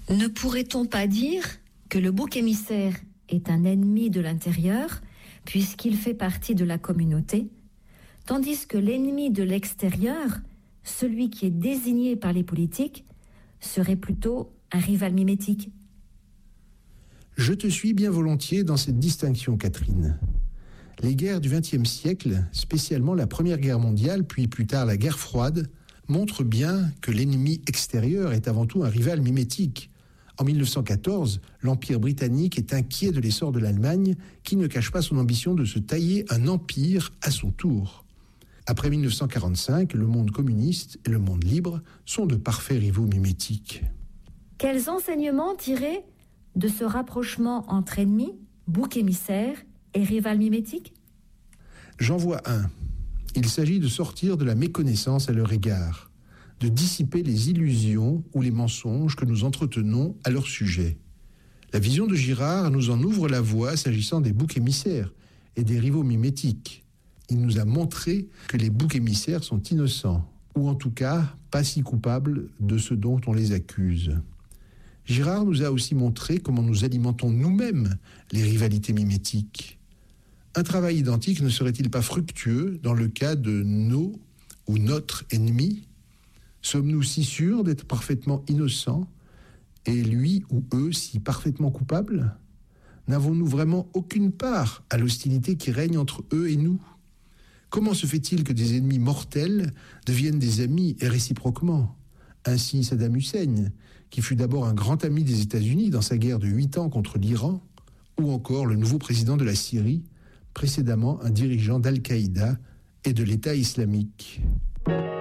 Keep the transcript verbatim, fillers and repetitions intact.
Ne pourrait-on pas dire que le bouc émissaire est un ennemi de l'intérieur, puisqu'il fait partie de la communauté, tandis que l'ennemi de l'extérieur, celui qui est désigné par les politiques, serait plutôt un rival mimétique? Je te suis bien volontiers dans cette distinction, Catherine. Les guerres du vingtième siècle, spécialement la Première Guerre mondiale, puis plus tard la guerre froide, montrent bien que l'ennemi extérieur est avant tout un rival mimétique. En mille neuf cent quatorze, l'Empire britannique est inquiet de l'essor de l'Allemagne, qui ne cache pas son ambition de se tailler un empire à son tour. Après mille neuf cent quarante-cinq, le monde communiste et le monde libre sont de parfaits rivaux mimétiques. Quels enseignements tirer de ce rapprochement entre ennemis, bouc émissaire et rival mimétique? J'en vois un. Il s'agit de sortir de la méconnaissance à leur égard, de dissiper les illusions ou les mensonges que nous entretenons à leur sujet. La vision de Girard nous en ouvre la voie s'agissant des boucs émissaires et des rivaux mimétiques. Il nous a montré que les boucs émissaires sont innocents, ou en tout cas pas si coupables de ce dont on les accuse. Girard nous a aussi montré comment nous alimentons nous-mêmes les rivalités mimétiques. Un travail identique ne serait-il pas fructueux dans le cas de nos ou notre ennemi? Sommes-nous si sûrs d'être parfaitement innocents et lui ou eux si parfaitement coupables? N'avons-nous vraiment aucune part à l'hostilité qui règne entre eux et nous? Comment se fait-il que des ennemis mortels deviennent des amis et réciproquement? Ainsi Saddam Hussein, qui fut d'abord un grand ami des États-Unis dans sa guerre de huit ans contre l'Iran, ou encore le nouveau président de la Syrie, précédemment un dirigeant d'Al-Qaïda et de l'État islamique.